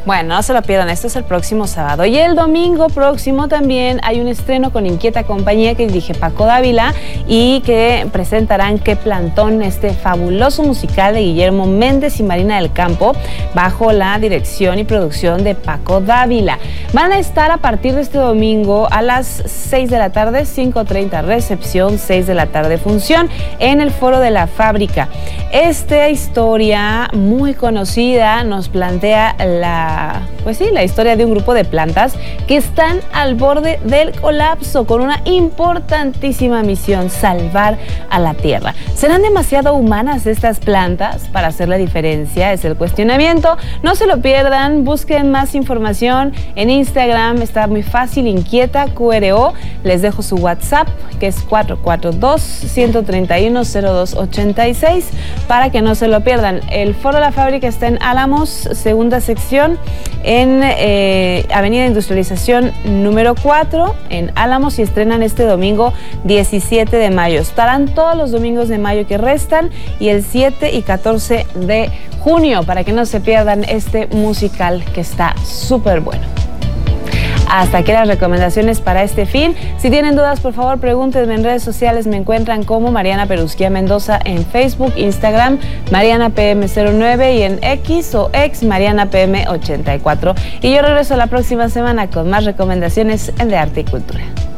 Bueno, no se lo pierdan, esto es el próximo sábado. Y el domingo próximo también hay un estreno con Inquieta Compañía que dirige Paco Dávila y que presentarán Qué Plantón, este fabuloso musical de Guillermo Méndez y Marina del Campo, bajo la dirección y producción de Paco Dávila. Van a estar a partir de este domingo a las 6 de la tarde, 5:30 recepción, 6 de la tarde función, en el Foro de la Fábrica. Esta historia muy conocida nos plantea la historia de un grupo de plantas que están al borde del colapso con una importantísima misión: salvar a la Tierra. ¿Serán demasiado humanas estas plantas para hacer la diferencia? Es el cuestionamiento. No se lo pierdan, busquen más información en Instagram, está muy fácil, Inquieta QRO. Les dejo su WhatsApp, que es 442-131-0286, para que no se lo pierdan. El Foro de la Fábrica está en Álamos, segunda sección, en Avenida Industrialización número 4, en Álamos, y estrenan este domingo 17 de mayo. Estarán todos los domingos de mayo que restan y el 7 y 14 de junio, para que no se pierdan este musical que está súper bueno. Hasta aquí las recomendaciones para este fin. Si tienen dudas, por favor, pregúntenme en redes sociales. Me encuentran como Mariana Perusquía Mendoza en Facebook, Instagram, MarianaPM09, y en X o ex MarianaPM84. Y yo regreso la próxima semana con más recomendaciones de arte y cultura.